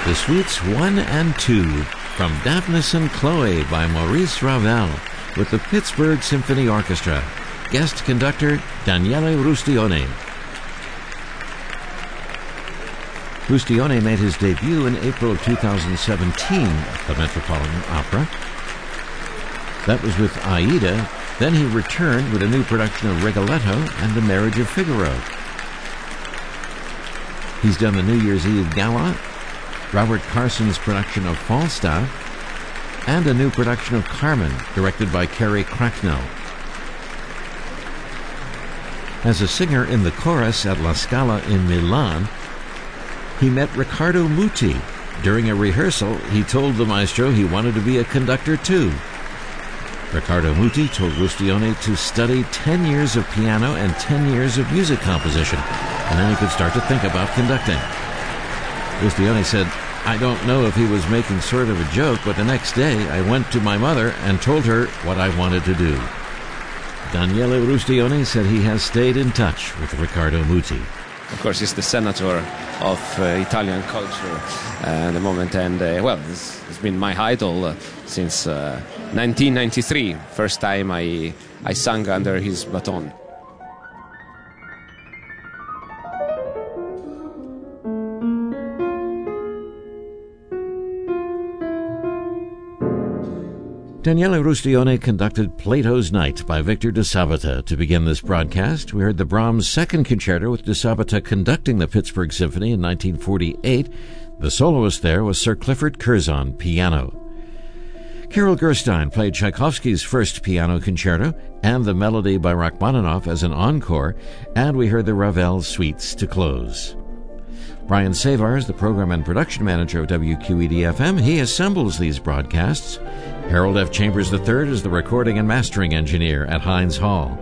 The Suites 1 and 2 from Daphnis and Chloe by Maurice Ravel with the Pittsburgh Symphony Orchestra. Guest conductor Daniele Rustione. Rustione made his debut in April of 2017 at the Metropolitan Opera. That was with Aida. Then he returned with a new production of Rigoletto and The Marriage of Figaro. He's done the New Year's Eve Gala, Robert Carson's production of Falstaff, and a new production of Carmen, directed by Kerry Cracknell. As a singer in the chorus at La Scala in Milan, he met Riccardo Muti. During a rehearsal, he told the maestro he wanted to be a conductor too. Riccardo Muti told Rustione to study 10 years of piano and 10 years of music composition, and then he could start to think about conducting. Rustione said, "I don't know if he was making sort of a joke, but the next day I went to my mother and told her what I wanted to do." Daniele Rustione said he has stayed in touch with Riccardo Muti. Of course, he's the senator of Italian culture at the moment, and this has been my idol since 1993, first time I sang under his baton. Daniele Rustione conducted Plato's Night by Victor de Sabata. To begin this broadcast, we heard the Brahms Second Concerto with de Sabata conducting the Pittsburgh Symphony in 1948. The soloist there was Sir Clifford Curzon, piano. Carol Gerstein played Tchaikovsky's First Piano Concerto and the Melody by Rachmaninoff as an encore, and we heard the Ravel Suites to close. Brian Savars, the program and production manager of WQED-FM, he assembles these broadcasts. Harold F. Chambers III is the recording and mastering engineer at Heinz Hall.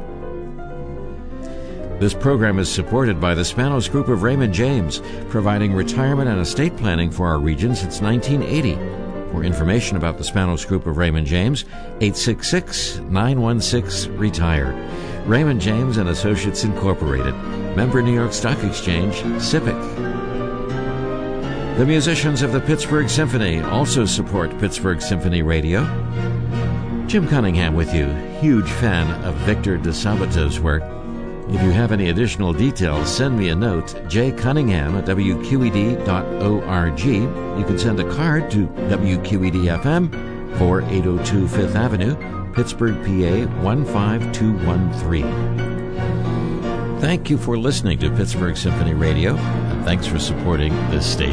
This program is supported by the Spanos Group of Raymond James, providing retirement and estate planning for our region since 1980. For information about the Spanos Group of Raymond James, 866-916-RETIRE. Raymond James and Associates Incorporated. Member New York Stock Exchange, SIPC. The musicians of the Pittsburgh Symphony also support Pittsburgh Symphony Radio. Jim Cunningham with you, huge fan of Victor de Sabata's work. If you have any additional details, send me a note, jcunningham@wqed.org. You can send a card to WQED-FM, 4802 Fifth Avenue, Pittsburgh, PA 15213. Thank you for listening to Pittsburgh Symphony Radio, and thanks for supporting this station.